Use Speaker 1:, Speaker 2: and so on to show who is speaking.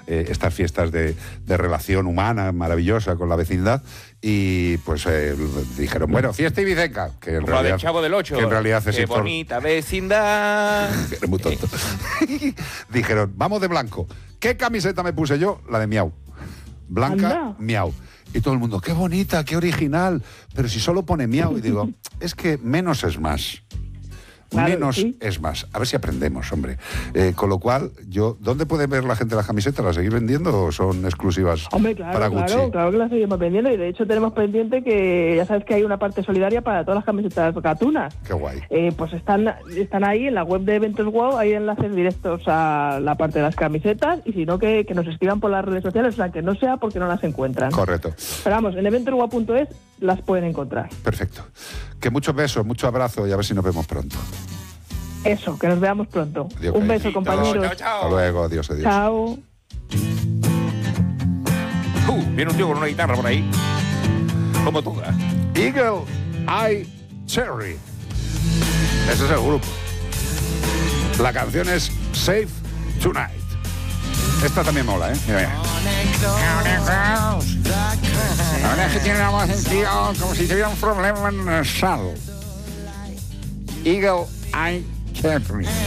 Speaker 1: estas fiestas de relación humana maravillosa con la vecindad. Y pues dijeron, bueno, fiesta ibicenca, que en realidad,
Speaker 2: del Chavo del Ocho,
Speaker 1: que en realidad
Speaker 2: qué bonita vecindad.
Speaker 1: Eres muy tonto. Dijeron, vamos de blanco. ¿Qué camiseta me puse yo? La de Miau. Blanca,
Speaker 3: Anda.
Speaker 1: Miau. Y todo el mundo, qué bonita, qué original. Pero si solo pone Miau. Y digo, es que menos es más.
Speaker 3: Claro,
Speaker 1: Menos
Speaker 3: sí.
Speaker 1: es más. A ver si aprendemos, hombre. Con lo cual, ¿dónde puede ver la gente las camisetas? ¿Las seguís vendiendo o son exclusivas
Speaker 3: Hombre,
Speaker 1: para Gucci?
Speaker 3: claro que las seguimos vendiendo y de hecho tenemos pendiente que ya sabes que hay una parte solidaria para todas las camisetas gatunas.
Speaker 1: Qué guay.
Speaker 3: Pues están ahí en la web de Eventos Wow, hay enlaces directos a la parte de las camisetas y si no que nos escriban por las redes sociales, o sea, que no sea porque no las encuentran.
Speaker 1: Correcto.
Speaker 3: Pero vamos, en eventoswow.es las pueden encontrar.
Speaker 1: Perfecto. Que muchos besos, mucho abrazo y a ver si nos vemos pronto.
Speaker 3: Eso, que nos veamos pronto.
Speaker 1: Adiós,
Speaker 3: Un beso,
Speaker 1: cariñito.
Speaker 3: compañeros.
Speaker 1: Hasta luego, adiós, adiós.
Speaker 3: Chao.
Speaker 2: Viene un tío con una guitarra por ahí. Como tú.
Speaker 1: Eagle Eye Cherry. Ese es el grupo. La canción es Safe Tonight. Esta también mola, ¿eh? Mira, mira. Ahora es que tiene la voz en tío como si tuviera un problema nasal. Eagle Eye Cherry.